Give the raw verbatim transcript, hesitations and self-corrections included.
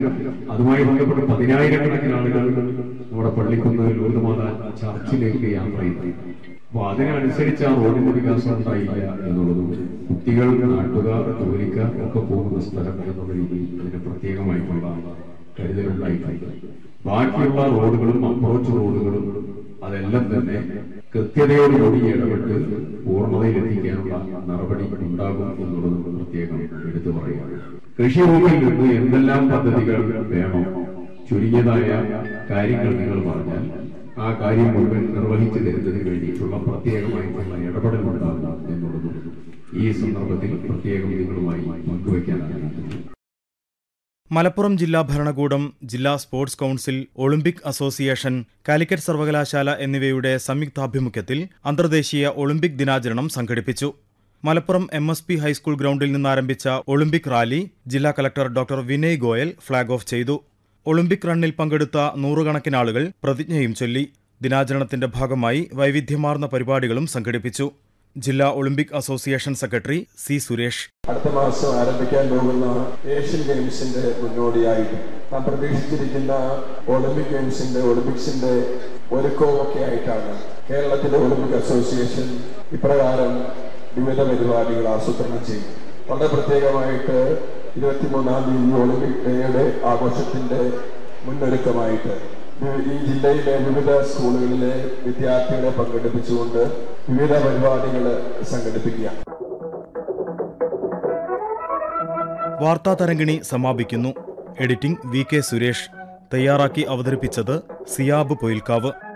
അതുമായി ബന്ധപ്പെട്ട് പതിനായിരക്കണക്കിന് ആളുകൾ നമ്മുടെ പള്ളിക്കുന്ന് ലൂർദ്മാതാ ചർച്ചിലേക്ക് യാത്ര ചെയ്തു. അപ്പൊ അതിനനുസരിച്ച് ആ റോഡിന്റെ വികാസം ഉണ്ടായില്ല എന്നുള്ളതും കുട്ടികൾ, നാട്ടുകാർ, ജോലിക്കാർ ഒക്കെ പോകുന്ന സ്ഥലം എന്നുള്ള രീതിയിൽ അതിന് പ്രത്യേകമായിട്ടുള്ള കരുതലുണ്ടായിട്ടുണ്ട്. ബാക്കിയുള്ള റോഡുകളും അപ്രോച്ച് റോഡുകളും അതെല്ലാം തന്നെ കൃത്യതയോടുകൂടി ഇടപെട്ട് പൂർണ്ണതയിലെത്തിക്കാനുള്ള നടപടി ഉണ്ടാകും എന്നുള്ളത് പ്രത്യേകം എടുത്തു പറയുകയാണ്. കൃഷി വകുപ്പിൽ നിന്ന് എന്തെല്ലാം പദ്ധതികൾ വേണം, ചുരുങ്ങിയതായ കാര്യങ്ങൾ നിങ്ങൾ പറഞ്ഞാൽ ആ കാര്യം മുഴുവൻ നിർവഹിച്ചു തരുന്നതിന് വേണ്ടിയിട്ടുള്ള പ്രത്യേകമായിട്ടുള്ള ഇടപെടൽ ഉണ്ടാകും എന്നുള്ളതും ഈ സന്ദർഭത്തിൽ പ്രത്യേകം നിങ്ങളുമായി പങ്കുവയ്ക്കാനാണ്. മലപ്പുറം ജില്ലാ ഭരണകൂടം, ജില്ലാ sports council, Olympic association, Calicut സർവകലാശാല എന്നിവയുടെ സംയുക്താഭിമുഖ്യത്തിൽ അന്തർദേശീയ ഒളിമ്പിക് ദിനാചരണം സംഘടിപ്പിച്ചു. Malappuram M S P high school ഗ്രൗണ്ടിൽ നിന്നാരംഭിച്ച ഒളിമ്പിക് റാലി ജില്ലാ collector doctor Vinay Goyal flag off ചെയ്തു. ഒളിമ്പിക് റണ്ണിൽ പങ്കെടുത്ത നൂറുകണക്കിന് ആളുകൾ പ്രതിജ്ഞയും ചൊല്ലി. ദിനാചരണത്തിന്റെ ഭാഗമായി വൈവിധ്യമാർന്ന പരിപാടികളും സംഘടിപ്പിച്ചു. ജില്ലാ Olympic association secretary C Suresh അടുത്ത മാസം ആരംഭിക്കാൻ പോകുന്ന ഏഷ്യൻ ഗെയിംസിന്റെ മുന്നോടിയായിട്ട് നാം പ്രതീക്ഷിച്ചിരിക്കുന്ന ഒളിമ്പിക് ഗെയിംസിന്റെ ഒളിമ്പിക്സിന്റെ ഒരുക്കമൊക്കെ ആയിട്ടാണ് കേരളത്തിലെ ഒളിമ്പിക് അസോസിയേഷൻ ഇപ്രകാരം വിവിധ പരിപാടികൾ ആസൂത്രണം ചെയ്യും. വളരെ പ്രത്യേകമായിട്ട് ഇരുപത്തിമൂന്നാം തീയതി ഒളിമ്പിക് ഡേയുടെ ആഘോഷത്തിന്റെ മുന്നൊരുക്കമായിട്ട് ഈ ജില്ലയിലെ വിവിധ സ്കൂളുകളിലെ വിദ്യാർത്ഥികളെ പങ്കെടുപ്പിച്ചുകൊണ്ട് വിവിധ പരിപാടികൾ സംഘടിപ്പിക്കുക. വാർത്താ തരംഗിണി സമാപിക്കുന്നു. Editing V K Suresh. തയ്യാറാക്കി അവതരിപ്പിച്ചത് സിയാബ് പൊയിൽക്കാവ്.